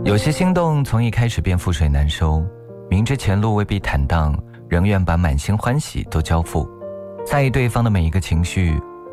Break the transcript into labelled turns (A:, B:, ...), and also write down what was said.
A: 有些心动从一开始便覆水难收，明知前路未必坦荡，仍愿把满心欢喜都交付，在意对方的每一个情绪，